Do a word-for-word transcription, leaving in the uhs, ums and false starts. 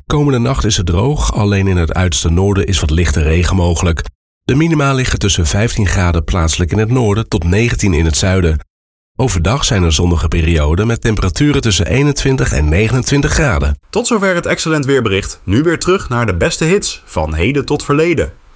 Komende nacht is het droog, alleen in het uiterste noorden is wat lichte regen mogelijk. De minima liggen tussen vijftien graden plaatselijk in het noorden tot negentien in het zuiden. Overdag zijn er zonnige perioden met temperaturen tussen eenentwintig en negenentwintig graden. Tot zover het Excellent Weerbericht. Nu weer terug naar de beste hits van heden tot verleden.